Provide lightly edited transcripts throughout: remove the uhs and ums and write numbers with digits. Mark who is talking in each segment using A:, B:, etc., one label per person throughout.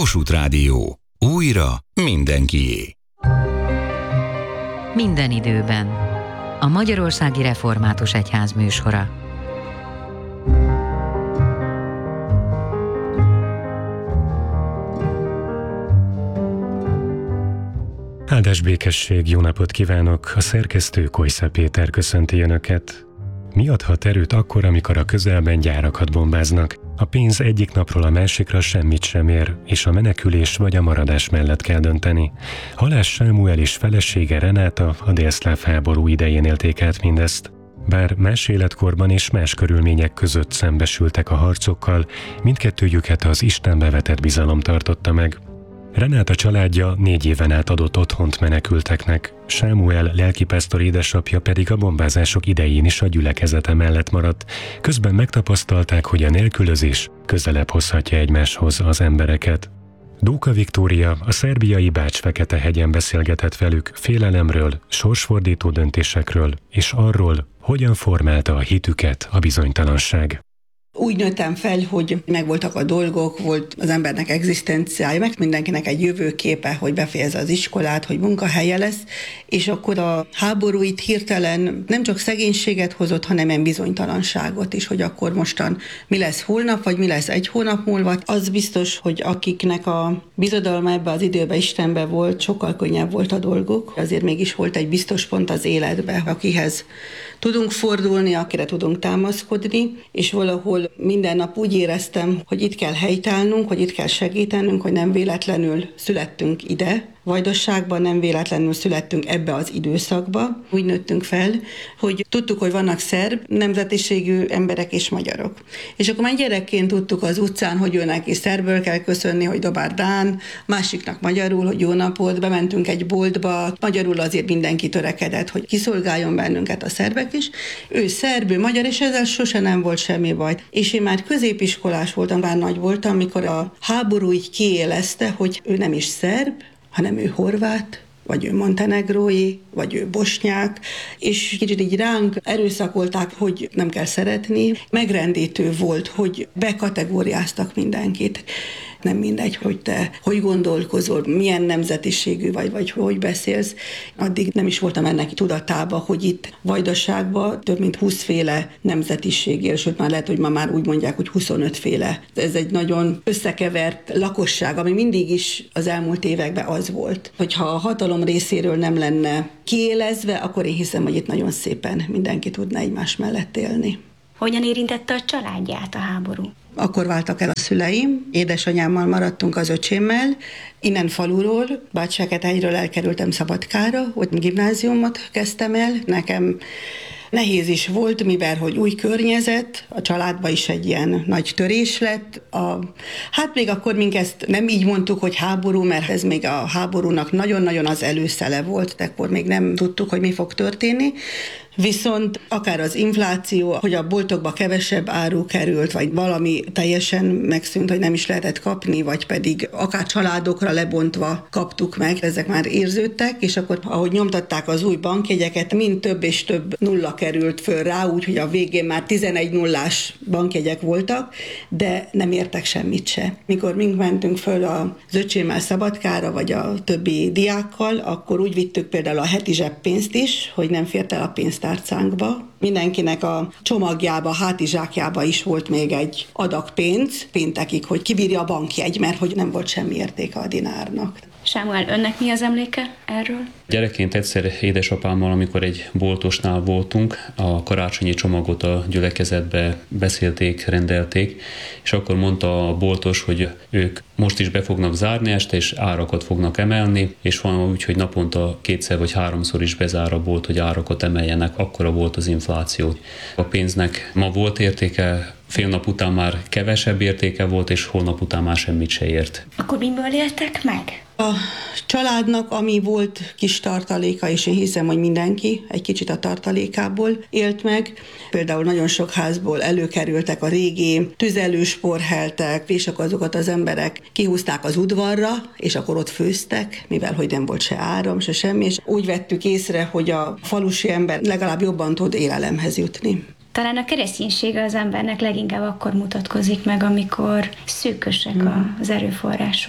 A: Kossuth Rádió. Újra mindenkié.
B: Minden időben. A Magyarországi Református Egyház műsora.
C: Áldás békesség, jó napot kívánok! A szerkesztő Kojsza Péter köszönti Önöket. Mi adhat erőt akkor, amikor a közelben gyárakat bombáznak? A pénz egyik napról a másikra semmit sem ér, és a menekülés vagy a maradás mellett kell dönteni. Halász Sámuel és felesége Renáta a délszláv háború idején élték át mindezt. Bár más életkorban és más körülmények között szembesültek a harcokkal, mindkettőjüket az Istenbe vetett bizalom tartotta meg. Renáta családja 4 éven át adott otthont menekülteknek, Sámuel lelkipásztor édesapja pedig a bombázások idején is a gyülekezete mellett maradt. Közben megtapasztalták, hogy a nélkülözés közelebb hozhatja egymáshoz az embereket. Dóka Viktória a szerbiai Bács-Fekete-hegyen beszélgetett velük félelemről, sorsfordító döntésekről és arról, hogyan formálta a hitüket a bizonytalanság.
D: Úgy nőttem fel, hogy megvoltak a dolgok, volt az embernek egzisztenciája, meg mindenkinek egy jövőképe, hogy befejezze az iskolát, hogy munkahelye lesz, és akkor a háború itt hirtelen nem csak szegénységet hozott, hanem egy bizonytalanságot is, hogy akkor mostan mi lesz holnap, vagy mi lesz egy hónap múlva. Az biztos, hogy akiknek a bizodalma ebbe az időben Istenbe volt, sokkal könnyebb volt a dolgok. Azért mégis volt egy biztos pont az életbe, akihez tudunk fordulni, akire tudunk támaszkodni, és valahol minden nap úgy éreztem, hogy itt kell helytállnunk, hogy itt kell segítenünk, hogy nem véletlenül születtünk ide, Vajdosságban, nem véletlenül születtünk ebbe az időszakba. Úgy nőttünk fel, hogy tudtuk, hogy vannak szerb nemzetiségű emberek és magyarok. És akkor már gyerekként tudtuk az utcán, hogy ő neki szerből kell köszönni, hogy dobár Dán, másiknak magyarul, hogy jó napot, bementünk egy boltba, magyarul azért mindenki törekedett, hogy kiszolgáljon bennünket a szerbek is. Ő szerb, ő magyar, és ezzel sose nem volt semmi baj. És én már középiskolás voltam, bár nagy voltam, amikor a háború így kiélezte, hogy ő nem is szerb, hanem ő horvát, vagy ő montenegrói, vagy ő bosnyák, és kicsit így ránk erőszakolták, hogy nem kell szeretni. Megrendítő volt, hogy bekategóriáztak mindenkit. Nem mindegy, hogy te hogy gondolkozol, milyen nemzetiségű vagy hogy beszélsz. Addig nem is voltam ennek tudatába, hogy itt Vajdaságban több mint 20 féle nemzetiség él, sőt már lehet, hogy ma már úgy mondják, hogy 25 féle. Ez egy nagyon összekevert lakosság, ami mindig is az elmúlt években az volt. Hogyha a hatalom részéről nem lenne kiélezve, akkor én hiszem, hogy itt nagyon szépen mindenki tudna egymás mellett élni.
E: Hogyan érintette a családját a háború?
D: Akkor váltak el a szüleim, édesanyámmal maradtunk az öcsémmel, innen faluról, Bács-Fekete-hegyről elkerültem Szabadkára, ott gimnáziumot kezdtem el, nekem nehéz is volt, mivel hogy új környezet, a családban is egy ilyen nagy törés lett. Hát még akkor mink ezt nem így mondtuk, hogy háború, mert ez még a háborúnak nagyon-nagyon az előszele volt, de akkor még nem tudtuk, hogy mi fog történni. Viszont akár az infláció, hogy a boltokba kevesebb áru került, vagy valami teljesen megszűnt, hogy nem is lehetett kapni, vagy pedig akár családokra lebontva kaptuk meg, ezek már érződtek, és akkor ahogy nyomtatták az új bankjegyeket, mind több és több nulla került föl rá, úgyhogy a végén már 11 nullás bankjegyek voltak, de nem értek semmit se. Mikor mink mentünk föl az öcsémmel Szabadkára, vagy a többi diákkal, akkor úgy vittük például a heti zseppénzt is, hogy nem fért el a pénztárcánkba. Mindenkinek a csomagjába, hátizsákjába is volt még egy adag pénz, péntekig, hogy kibírja a bankjegy, mert hogy nem volt semmi értéke a dinárnak.
E: Sámuel, önnek mi az emléke erről?
F: Gyerekként egyszer édesapámmal, amikor egy boltosnál voltunk, a karácsonyi csomagot a gyülekezetbe beszélték, rendelték, és akkor mondta a boltos, hogy ők most is be fognak zárni este, és árakat fognak emelni, és van úgy, hogy naponta 2 vagy 3-szor is bezár a bolt, hogy árakat emeljenek, akkora volt az infláció. A pénznek ma volt értéke, fél nap után már kevesebb értéke volt, és holnap után már semmit se ért.
E: Akkor miből éltek meg?
D: A családnak, ami volt kis tartaléka, és én hiszem, hogy mindenki egy kicsit a tartalékából élt meg. Például nagyon sok házból előkerültek a régi tüzelősporheltek, és akkor azokat az emberek kihúzták az udvarra, és akkor ott főztek, mivel hogy nem volt se áram, se semmi, és úgy vettük észre, hogy a falusi ember legalább jobban tud élelemhez jutni.
E: Talán a kereszténysége az embernek leginkább akkor mutatkozik meg, amikor szűkösek az erőforrások.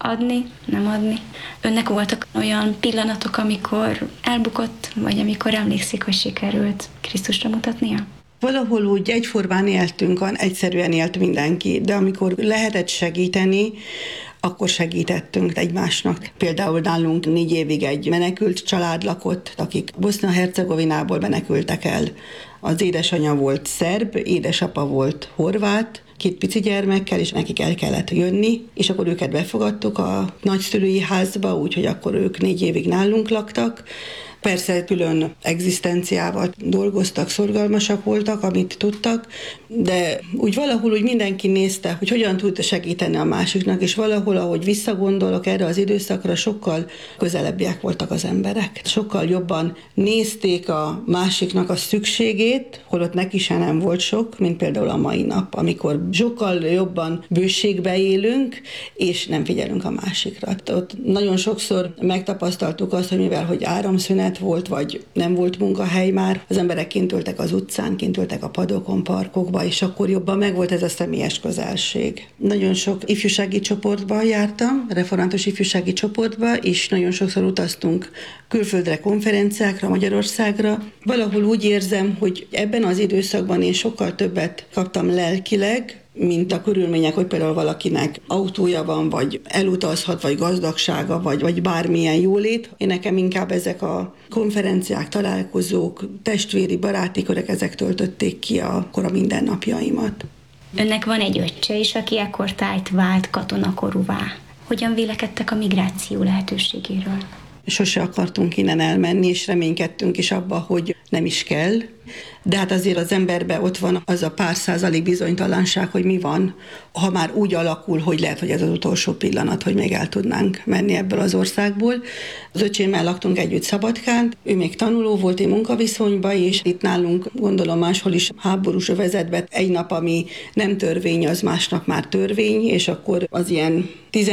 E: adni, nem adni. Önnek voltak olyan pillanatok, amikor elbukott, vagy amikor emlékszik, hogy sikerült Krisztusra mutatnia?
D: Valahol úgy egyformán éltünk, egyszerűen élt mindenki, de amikor lehetett segíteni, akkor segítettünk egymásnak. Például nálunk 4 évig egy menekült család lakott, akik Bosznia-Hercegovinából menekültek el. Az édesanyja volt szerb, édesapa volt horvát, 2 pici gyermekkel, és nekik el kellett jönni, és akkor őket befogadtuk a nagyszülői házba, úgyhogy akkor ők 4 évig nálunk laktak. Persze külön egzisztenciával dolgoztak, szorgalmasak voltak, amit tudtak, de úgy valahol úgy mindenki nézte, hogy hogyan tud segíteni a másiknak, és valahol, ahogy visszagondolok erre az időszakra, sokkal közelebbiek voltak az emberek. Sokkal jobban nézték a másiknak a szükségét, holott neki sem nem volt sok, mint például a mai nap, amikor sokkal jobban bőségbe élünk, és nem figyelünk a másikra. Ott nagyon sokszor megtapasztaltuk azt, hogy mivel hogy áramszünet volt, vagy nem volt munkahely már, az emberek kint ültek az utcán, kint ültek a padokon, parkokba, és akkor jobban megvolt ez a személyes közelség. Nagyon sok ifjúsági csoportba jártam, református ifjúsági csoportba, és nagyon sokszor utaztunk külföldre, konferenciákra, Magyarországra. Valahol úgy érzem, hogy ebben az időszakban én sokkal többet kaptam lelkileg, mint a körülmények, hogy például valakinek autója van, vagy elutazhat, vagy gazdagsága, vagy bármilyen jólét. Én nekem inkább ezek a konferenciák, találkozók, testvéri, baráti körök, ezek töltötték ki akkor a mindennapjaimat.
E: Önnek van egy öccse is, aki ekkortájt vált katonakorúvá. Hogyan vélekedtek a migráció lehetőségéről?
D: Sose akartunk innen elmenni, és reménykedtünk is abba, hogy nem is kell. De hát azért az emberben ott van az a pár százalék bizonytalanság, hogy mi van, ha már úgy alakul, hogy lehet, hogy ez az utolsó pillanat, hogy még el tudnánk menni ebből az országból. Az öcsémmel laktunk együtt Szabadkán, ő még tanuló volt, én munkaviszonyban, és itt nálunk, gondolom máshol is háborús övezetben egy nap, ami nem törvény, az másnap már törvény, és akkor az ilyen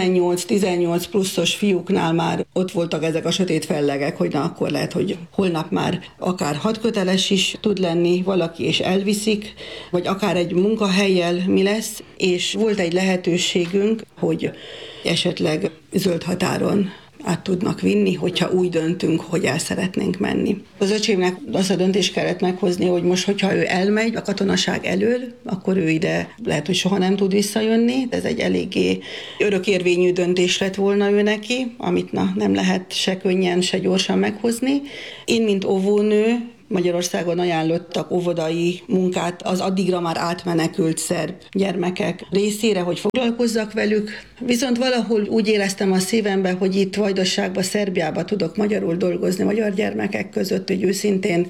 D: 18 pluszos fiúknál már ott voltak ezek a sötét fellegek, hogy na akkor lehet, hogy holnap már akár 6 köteles is tud lenni valaki, és elviszik, vagy akár egy munkahellyel mi lesz, és volt egy lehetőségünk, hogy esetleg zöld határon át tudnak vinni, hogyha úgy döntünk, hogy el szeretnénk menni. Az öcsémnek azt a döntést kellett meghozni, hogy most, hogyha ő elmegy a katonaság elől, akkor ő ide lehet, hogy soha nem tud visszajönni. Ez egy eléggé örökérvényű döntés lett volna ő neki, amit nem lehet se könnyen, se gyorsan meghozni. Én, mint óvónő, Magyarországon ajánlottak óvodai munkát az addigra már átmenekült szerb gyermekek részére, hogy foglalkozzak velük. Viszont valahol úgy éreztem a szívembe, hogy itt Vajdaságban, Szerbiában tudok magyarul dolgozni, magyar gyermekek között, hogy őszintén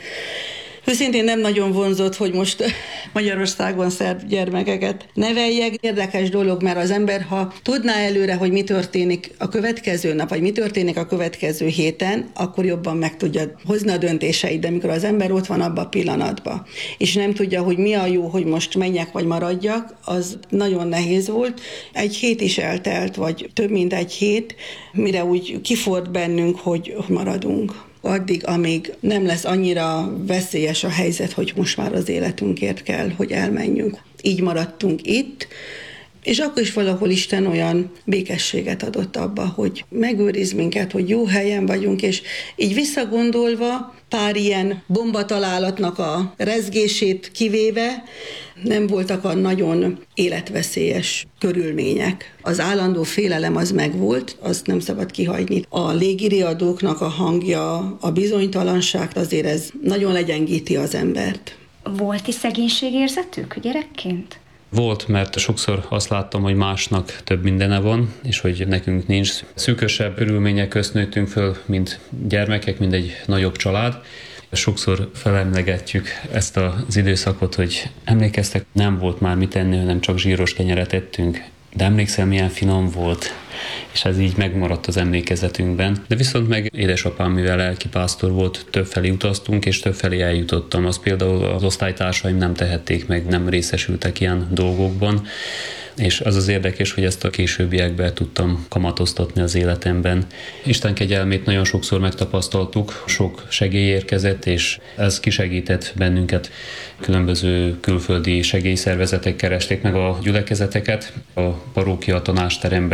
D: nem nagyon vonzott, hogy most Magyarországon szerb gyermekeket neveljek. Érdekes dolog, mert az ember, ha tudná előre, hogy mi történik a következő nap, vagy mi történik a következő héten, akkor jobban meg tudja hozni a döntéseit. De amikor az ember ott van abban a pillanatban, és nem tudja, hogy mi a jó, hogy most menjek, vagy maradjak, az nagyon nehéz volt. Egy hét is eltelt, vagy több mint egy hét, mire úgy kiford bennünk, hogy maradunk. Addig, amíg nem lesz annyira veszélyes a helyzet, hogy most már az életünkért kell, hogy elmenjünk. Így maradtunk itt, és akkor is valahol Isten olyan békességet adott abba, hogy megőriz minket, hogy jó helyen vagyunk, és így visszagondolva, pár ilyen bombatalálatnak a rezgését kivéve, nem voltak a nagyon életveszélyes körülmények. Az állandó félelem az megvolt, azt nem szabad kihagyni. A légiriadóknak a hangja, a bizonytalanság, azért ez nagyon legyengíti az embert.
E: Volt-e szegénységérzetük gyerekként?
F: Volt, mert sokszor azt láttam, hogy másnak több mindene van, és hogy nekünk nincs. Szűkösebb körülmények közt nőttünk föl, mint gyermekek, mint egy nagyobb család. Sokszor felemlegetjük ezt az időszakot, hogy emlékeztek, nem volt már mit enni, hanem csak zsíros kenyeret ettünk. De emlékszel, milyen finom volt, és ez így megmaradt az emlékezetünkben. De viszont meg édesapám, mivel lelkipásztor volt, többfelé utaztunk, és többfelé eljutottam. Az például az osztálytársaim nem tehették meg, nem részesültek ilyen dolgokban. És az érdekes, hogy ezt a későbbiekben tudtam kamatoztatni az életemben. Isten kegyelmét nagyon sokszor megtapasztaltuk, sok segély érkezett, és ez kisegített bennünket. Különböző külföldi segélyszervezetek keresték meg a gyülekezeteket. A parókia tanásteremben nagyon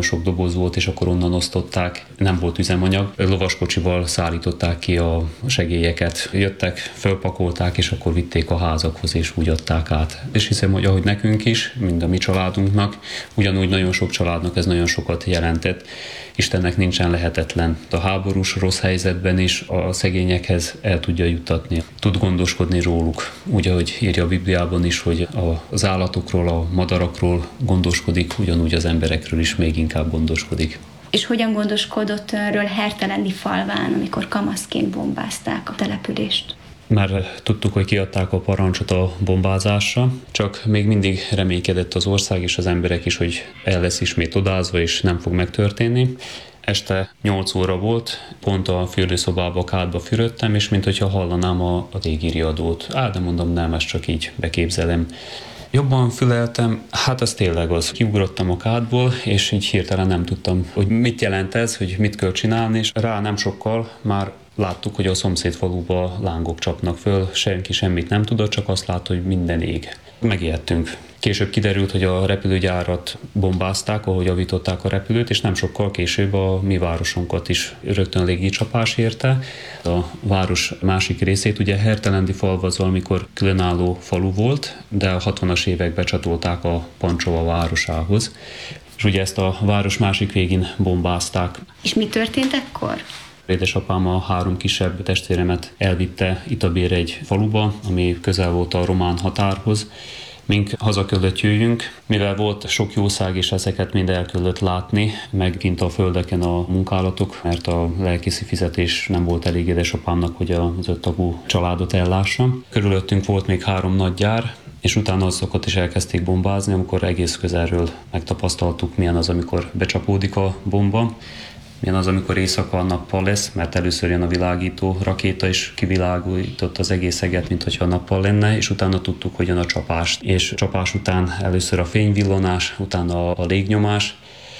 F: nagyon sok doboz volt, és akkor onnan osztották. Nem volt üzemanyag, lovaskocsival szállították ki a segélyeket. Jöttek, fölpakolták, és akkor vitték a házakhoz, és úgy adták át. És hiszem, hogy ahogy nekünk is, mind a mi családunknak, ugyanúgy nagyon sok családnak ez nagyon sokat jelentett. Istennek nincsen lehetetlen. A háborús rossz helyzetben is a szegényekhez el tudja juttatni. Tud gondoskodni róluk. Úgy, ahogy írja a Bibliában is, hogy az állatokról, a madarakról gondoskodik, ugyanúgy az emberekről is még inkább gondoskodik.
E: És hogyan gondoskodott önről Hertelendi falván, amikor kamaszként bombázták a települést?
F: Már tudtuk, hogy kiadták a parancsot a bombázásra, csak még mindig reménykedett az ország és az emberek is, hogy el lesz ismét odázva, és nem fog megtörténni. Este 8 óra volt, pont a fürdőszobába kádba fürödtem, és mintha hallanám a légiriadót. De mondom, nem, ezt csak így beképzelem. Jobban füleltem, hát az tényleg az. Kiugrottam a kádból, és így hirtelen nem tudtam, hogy mit jelent ez, hogy mit kell csinálni, és rá nem sokkal már láttuk, hogy a szomszéd faluba lángok csapnak föl, senki semmit nem tudott, csak azt látta, hogy minden ég. Megijedtünk. Később kiderült, hogy a repülőgyárat bombázták, ahogy javították a repülőt, és nem sokkal később a mi városunkat is rögtön légicsapás érte. A város másik részét, ugye Hertelendi falva az valamikor különálló falu volt, de a 60-as években csatolták a Pancsova városához. És ugye ezt a város másik végén bombázták.
E: És mi történt ekkor?
F: Édesapám a 3 kisebb testvéremet elvitte Itabérre egy faluba, ami közel volt a román határhoz. Mink haza kellett jöjjünk, mivel volt sok jószág, és ezeket mind el kellett látni, meg kint a földeken a munkálatok, mert a lelkészi fizetés nem volt elég édesapámnak, hogy az 5 tagú családot ellássa. Körülöttünk volt még 3 nagy gyár, és utána azokat is elkezdték bombázni, amikor egész közelről megtapasztaltuk, milyen az, amikor becsapódik a bomba. Milyen az, amikor éjszaka nappal lesz, mert először jön a világító rakéta, és kivilágított az egész eget, mintha nappal lenne, és utána tudtuk, hogy jön a csapás. És csapás után először a fényvillanás, utána a légnyomás,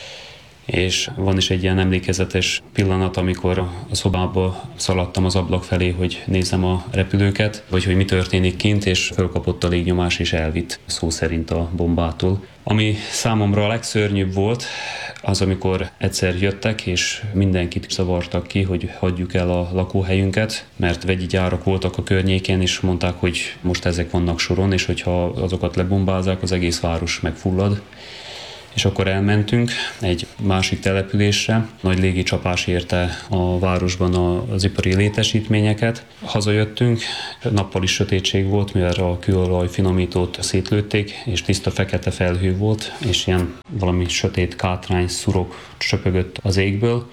F: és van is egy ilyen emlékezetes pillanat, amikor a szobába szaladtam az ablak felé, hogy nézem a repülőket, vagy hogy mi történik kint, és fölkapott a légnyomás, és elvitt szó szerint a bombától. Ami számomra a legszörnyűbb volt, az, amikor egyszer jöttek, és mindenkit zavartak ki, hogy hagyjuk el a lakóhelyünket, mert vegyi gyárak voltak a környéken, és mondták, hogy most ezek vannak soron, és hogyha azokat lebombázák, az egész város megfullad. És akkor elmentünk egy másik településre. Nagy légicsapás érte a városban az ipari létesítményeket. Hazajöttünk, nappal is sötétség volt, mivel a kőolaj finomítót szétlőtték, és tiszta fekete felhő volt, és ilyen valami sötét kátrány szurok csöpögött az égből.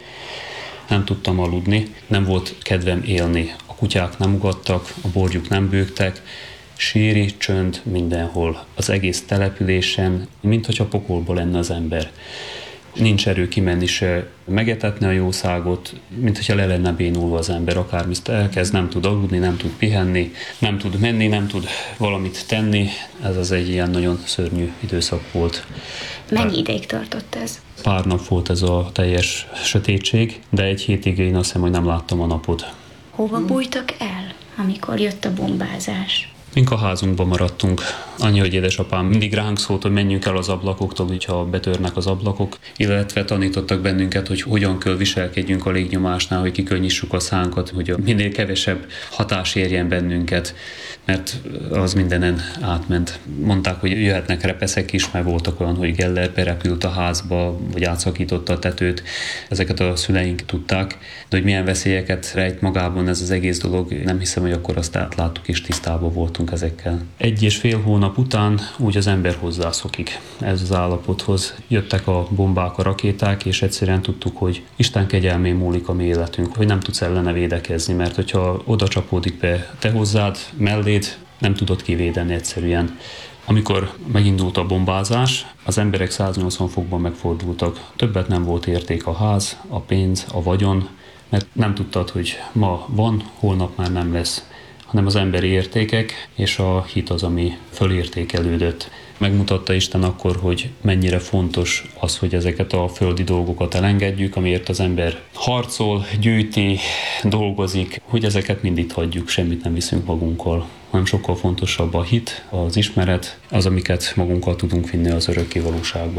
F: Nem tudtam aludni, nem volt kedvem élni. A kutyák nem ugattak, a borgyuk nem bőgtek, síri csönd mindenhol, az egész településen, mintha pokolba lenne az ember. Nincs erő kimenni se megetetni a jószágot, mintha le lenne bénulva az ember, akármit elkezd, nem tud aludni, nem tud pihenni, nem tud menni, nem tud valamit tenni. Ez az egy ilyen nagyon szörnyű időszak volt.
E: Mennyi ideig tartott ez?
F: Pár nap volt ez a teljes sötétség, de egy hétig én azt hiszem, hogy nem láttam a napot.
E: Hova bújtak el, amikor jött a bombázás?
F: Mink a házunkban maradtunk. Annyi, hogy édesapám mindig ránk szólt, hogy menjünk el az ablakoktól, hogyha betörnek az ablakok, illetve tanítottak bennünket, hogy hogyan kell viselkedjünk a légnyomásnál, hogy kikönnyítsük a szánkat, hogy minél kevesebb hatás érjen bennünket, mert az mindenen átment. Mondták, hogy jöhetnek repeszek is, mert voltak olyan, hogy Geller berepült a házba, vagy átszakította a tetőt. Ezeket a szüleink tudták, de hogy milyen veszélyeket rejt magában ez az egész dolog, nem hiszem, hogy akkor azt átláttuk és tisztában voltunk ezekkel. 1,5 hónap után úgy az ember hozzászokik ez az állapothoz. Jöttek a bombák, a rakéták, és egyszerűen tudtuk, hogy Isten kegyelmén múlik a mi életünk, hogy nem tudsz ellene védekezni, mert hogyha oda csapódik be te hozzád, melléd, nem tudod kivédeni egyszerűen. Amikor megindult a bombázás, az emberek 180 fokban megfordultak. Többet nem volt érték a ház, a pénz, a vagyon, mert nem tudtad, hogy ma van, holnap már nem lesz, hanem az emberi értékek és a hit az, ami fölértékelődött. Megmutatta Isten akkor, hogy mennyire fontos az, hogy ezeket a földi dolgokat elengedjük, amiért az ember harcol, gyűjti, dolgozik, hogy ezeket mind itt hagyjuk, semmit nem viszünk magunkkal. Hanem sokkal fontosabb a hit, az ismeret, az, amiket magunkkal tudunk vinni az örökké valóságba.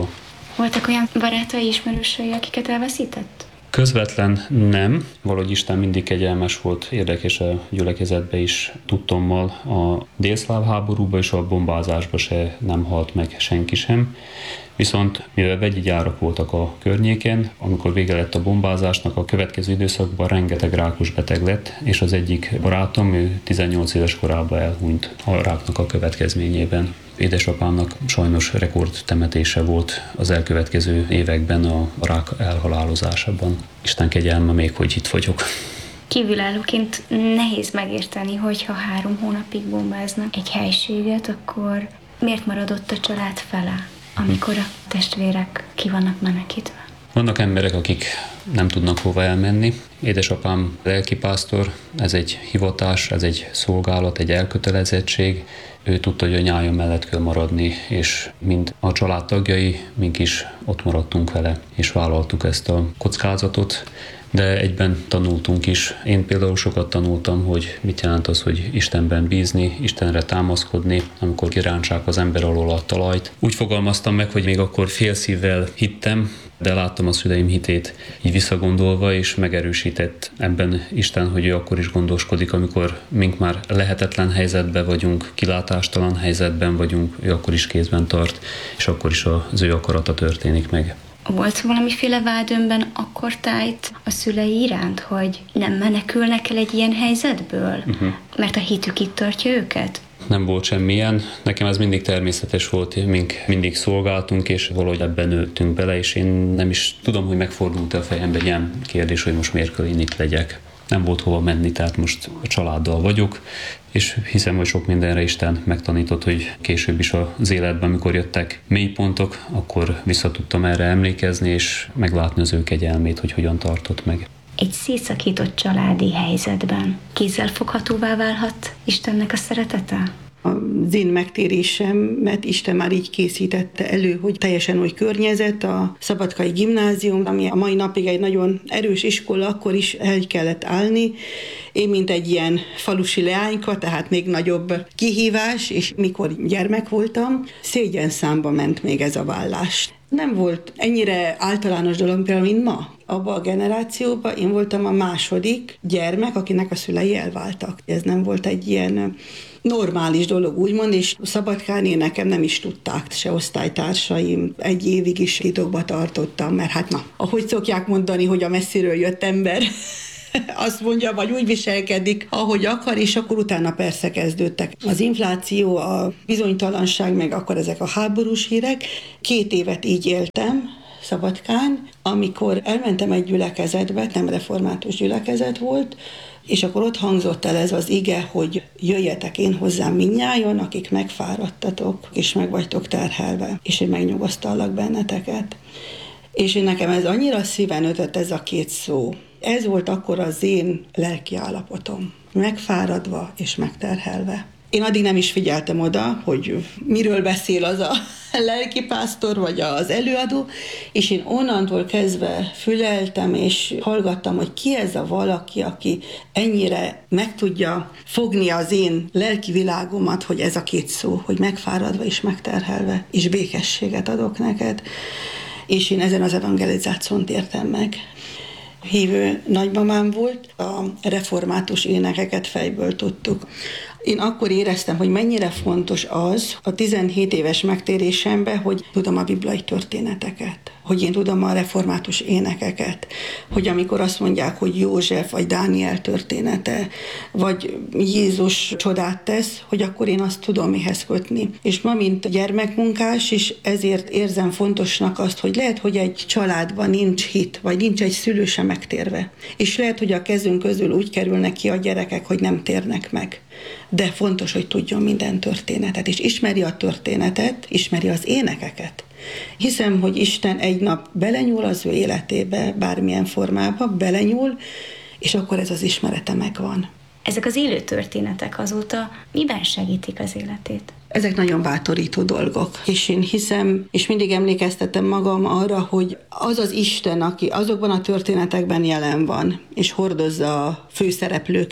E: Voltak olyan barátai, ismerősei, akiket elveszített?
F: Közvetlen nem, valahogy Isten mindig kegyelmes volt, érdekes a gyülekezetbe is, tudtommal a délszláv háborúba és a bombázásba se nem halt meg senki sem. Viszont mivel vegyi gyárak voltak a környéken, amikor vége lett a bombázásnak, a következő időszakban rengeteg rákos beteg lett, és az egyik barátom, ő 18 éves korában elhunyt a ráknak a következményében. Édesapámnak sajnos rekordtemetése volt az elkövetkező években a rák elhalálozásában. Isten kegyelme még, hogy itt vagyok.
E: Kívülállóként nehéz megérteni, hogy ha 3 hónapig bombáznak egy helységet, akkor miért maradott a család fele, amikor a testvérek ki vannak menekítve?
F: Vannak emberek, akik nem tudnak hova elmenni. Édesapám lelkipásztor, ez egy hivatás, ez egy szolgálat, egy elkötelezettség. Ő tudta, hogy a nyája mellett kell maradni, és mind a családtagjai, mink is ott maradtunk vele, és vállaltuk ezt a kockázatot, de egyben tanultunk is. Én például sokat tanultam, hogy mit jelent az, hogy Istenben bízni, Istenre támaszkodni, amikor kirántsák az ember alól a talajt. Úgy fogalmaztam meg, hogy még akkor félszívvel hittem, de láttam a szüleim hitét így visszagondolva, és megerősített ebben Isten, hogy ő akkor is gondoskodik, amikor mink már lehetetlen helyzetben vagyunk, kilátástalan helyzetben vagyunk, ő akkor is kézben tart, és akkor is az ő akarata történik meg.
E: Volt valamiféle vád önben akkortájt a szülei iránt, hogy nem menekülnek el egy ilyen helyzetből? Mert a hitük itt tartja őket?
F: Nem volt semmilyen. Nekem ez mindig természetes volt, mink mindig szolgáltunk, és valahogy ebben nőttünk bele, és én nem is tudom, hogy megfordult a fejembe egy ilyen kérdés, hogy most miért kell én itt legyek. Nem volt hova menni, tehát most a családdal vagyok, és hiszem, hogy sok mindenre Isten megtanított, hogy később is az életben, amikor jöttek mélypontok, akkor vissza tudtam erre emlékezni, és meglátni az ő kegyelmét, hogy hogyan tartott meg.
E: Egy szétszakított családi helyzetben kézzelfoghatóvá válhat Istennek a szeretete?
D: Az én megtérésemet Isten már így készítette elő, hogy teljesen új környezet, a Szabadkai Gimnázium, ami a mai napig egy nagyon erős iskola, akkor is el kellett állni. Én, mint egy ilyen falusi leányka, tehát még nagyobb kihívás, és mikor gyermek voltam, szégyenszámba ment még ez a vállás. Nem volt ennyire általános dolog, például, mint ma. Abban a generációban én voltam a második gyermek, akinek a szülei elváltak. Ez nem volt egy ilyen normális dolog, úgymond, és Szabadkán nekem nem is tudták, se osztálytársaim. Egy évig is titokba tartottam, mert hát na, ahogy szokják mondani, hogy a messziről jött ember azt mondja, vagy úgy viselkedik, ahogy akar, és akkor utána persze kezdődtek az infláció, a bizonytalanság, meg akkor ezek a háborús hírek. 2 évet így éltem Szabadkán, amikor elmentem egy gyülekezetbe, nem református gyülekezet volt, és akkor ott hangzott el ez az ige, hogy jöjjetek én hozzám mindnyájan, akik megfáradtatok, és meg vagytok terhelve, és én megnyugosztallak benneteket. És nekem ez annyira szíven ütött ez a 2 szó. Ez volt akkor az én lelki állapotom. Megfáradva és megterhelve. Én addig nem is figyeltem oda, hogy miről beszél az a lelkipásztor vagy az előadó, és én onnantól kezdve füleltem és hallgattam, hogy ki ez a valaki, aki ennyire meg tudja fogni az én lelki világomat, hogy ez a 2 szó, hogy megfáradva és megterhelve, és békességet adok neked. És én ezen az evangelizáción tértem meg. Hívő nagymamám volt, a református énekeket fejből tudtuk. Én akkor éreztem, hogy mennyire fontos az a 17 éves megtérésemben, hogy tudom a bibliai történeteket, hogy én tudom a református énekeket, hogy amikor azt mondják, hogy József vagy Dániel története, vagy Jézus csodát tesz, hogy akkor én azt tudom mihez kötni. És ma, mint gyermekmunkás is, ezért érzem fontosnak azt, hogy lehet, hogy egy családban nincs hit, vagy nincs egy szülő sem megtérve. És lehet, hogy a kezünk közül úgy kerülnek ki a gyerekek, hogy nem térnek meg. De fontos, hogy tudjon minden történetet, és ismeri a történetet, ismeri az énekeket. Hiszem, hogy Isten egy nap belenyúl az ő életébe, bármilyen formában belenyúl, és akkor ez az ismerete megvan.
E: Ezek az élő történetek azóta miben segítik az életét?
D: Ezek nagyon bátorító dolgok, és én hiszem, és mindig emlékeztetem magam arra, hogy az az Isten, aki azokban a történetekben jelen van, és hordozza a főszereplőket,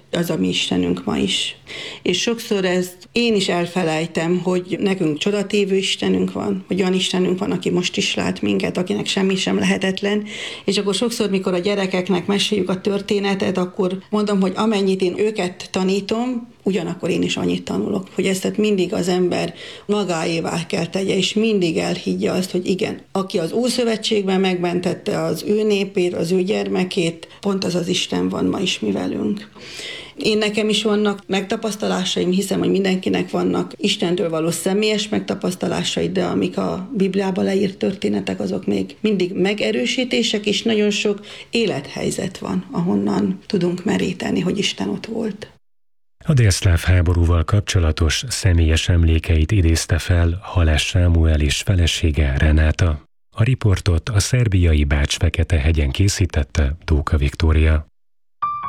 D: az a mi Istenünk ma is. És sokszor ezt én is elfelejtem, hogy nekünk csodatévő Istenünk van, hogy olyan Istenünk van, aki most is lát minket, akinek semmi sem lehetetlen, és akkor sokszor, mikor a gyerekeknek meséljük a történetet, akkor mondom, hogy amennyit én őket tanítom, ugyanakkor én is annyit tanulok, hogy ezt mindig az ember magáévá kell tegye, és mindig elhiggye azt, hogy igen, aki az Ószövetségben megmentette az ő népét, az ő gyermekét, pont az az Isten van ma is mi velünk. Én nekem is vannak megtapasztalásaim, hiszem, hogy mindenkinek vannak Istentől való személyes megtapasztalásai, de amik a Bibliában leírt történetek, azok még mindig megerősítések, és nagyon sok élethelyzet van, ahonnan tudunk meríteni, hogy Isten ott volt.
C: A délszláv háborúval kapcsolatos személyes emlékeit idézte fel Halász Sámuel és felesége Renáta. A riportot a szerbiai Bács-Fekete-hegyen készítette Tóka Viktória.